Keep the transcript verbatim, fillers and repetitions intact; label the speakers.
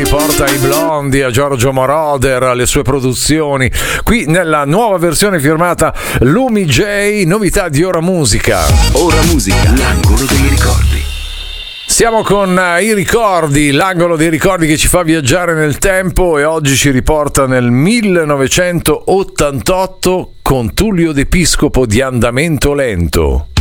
Speaker 1: riporta i Blondi, a Giorgio Moroder, alle sue produzioni, qui nella nuova versione firmata Lumi J, novità di Ora Musica.
Speaker 2: Ora Musica, l'angolo dei ricordi.
Speaker 1: Siamo con i ricordi, l'angolo dei ricordi che ci fa viaggiare nel tempo e oggi ci riporta nel millenovecentottantotto con Tullio D'Episcopo di Andamento Lento.